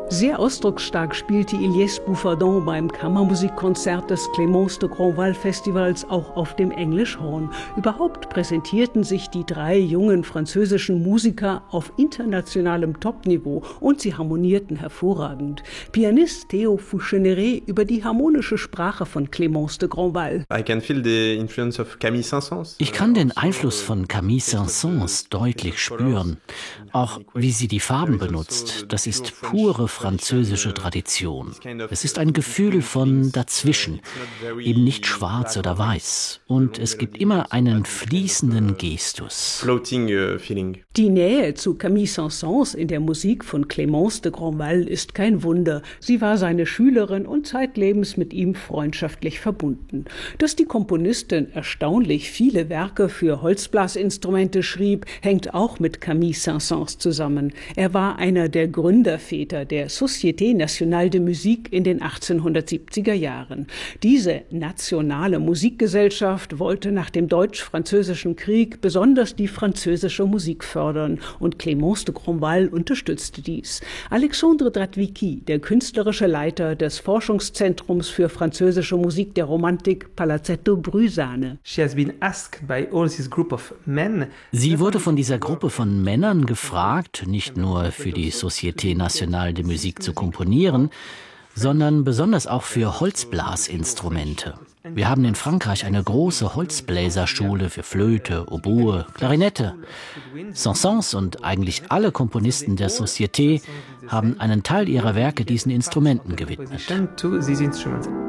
Sehr ausdrucksstark spielte Ilyes Bouffardon beim Kammermusikkonzert des Clémence de Grandval Festivals auch auf dem Englischhorn. Überhaupt präsentierten sich die drei jungen französischen Musiker auf internationalem Topniveau und sie harmonierten hervorragend. Pianist Theo Foucheneret über die harmonische Sprache von Clémence de Grandval. Ich kann den Einfluss von Camille Saint-Saëns deutlich spüren. Auch wie sie die Farben benutzt, das ist pure französische Tradition. Es ist ein Gefühl von dazwischen, eben nicht schwarz oder weiß. Und es gibt immer einen fließenden Gestus. Die Nähe zu Camille Saint-Saëns in der Musik von Clémence de Grandval ist kein Wunder. Sie war seine Schülerin und zeitlebens mit ihm freundschaftlich verbunden. Dass die Komponistin erstaunlich viele Werke für Holzblasinstrumente schrieb, hängt auch mit Camille Saint-Saëns zusammen. Er war einer der Gründerväter der Société Nationale de Musique in den 1870er Jahren. Diese nationale Musikgesellschaft wollte nach dem Deutsch-Französischen Krieg besonders die französische Musik fördern und Clémence de Grandval unterstützte dies. Alexandre Dratwicky, der künstlerische Leiter des Forschungszentrums für französische Musik der Romantik Palazzetto Brüsane. Sie wurde von dieser Gruppe von Männern gefragt, nicht nur für die Société Nationale de Musique zu komponieren, sondern besonders auch für Holzblasinstrumente. Wir haben in Frankreich eine große Holzbläserschule für Flöte, Oboe, Klarinette. Saint-Saëns und eigentlich alle Komponisten der Société haben einen Teil ihrer Werke diesen Instrumenten gewidmet.